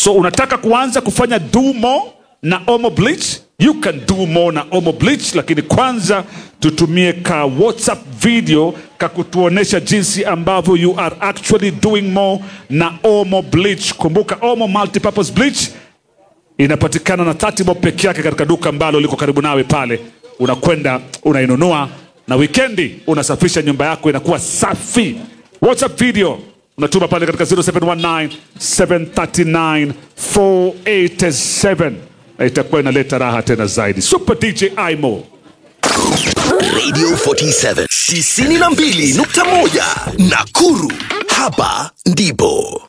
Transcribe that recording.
So unataka kuanza kufanya do more na Omo Bleach? You can do more na Omo Bleach, lakini kwanza tutumie ka WhatsApp video kakutuonesha jinsi ambavyo you are actually doing more na Omo Bleach. Kumbuka Omo Multipurpose Bleach inapatikana na 30 bob peke yake katika duka ambalo liko karibu nawe pale. Unakwenda unainunua na weekendi unasafisha nyumba yako inakuwa safi. WhatsApp video unatuma pale katika 0719 739 487. Itakuwa inaleta raha tena zaidi. Super DJ Imo. Radio 47 92.1 Nakuru. Hapa ndipo